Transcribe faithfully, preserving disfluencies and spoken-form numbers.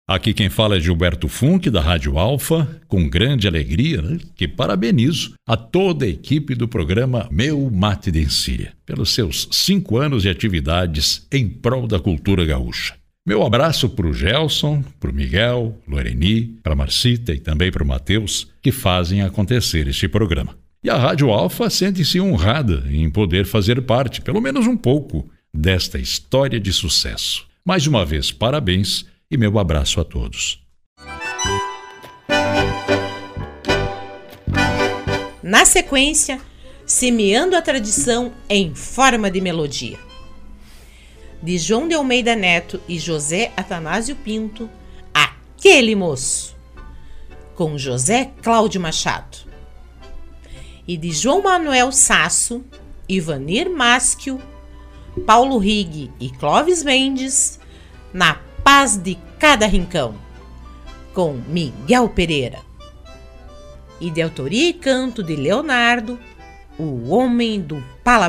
Aqui quem fala é Gilberto Funck, da Rádio Alfa, com grande alegria, né, que parabenizo a toda a equipe do programa Meu Mate de Encilha, pelos seus cinco anos de atividades em prol da cultura gaúcha. Meu abraço para o Gelson, para o Miguel, Loreni, para a Marcita e também para o Matheus, que fazem acontecer este programa. E a Rádio Alfa sente-se honrada em poder fazer parte, pelo menos um pouco, desta história de sucesso. Mais uma vez, parabéns e meu abraço a todos. Na sequência, semeando a tradição em forma de melodia. De João de Almeida Neto e José Atanásio Pinto, Aquele Moço, com José Cláudio Machado. E de João Manuel Sasso, Ivanir Maschio, Paulo Rigg e Clóvis Mendes, Na Paz de Cada Rincão, com Miguel Pereira. E de autoria e canto de Leonardo, o Homem do Pala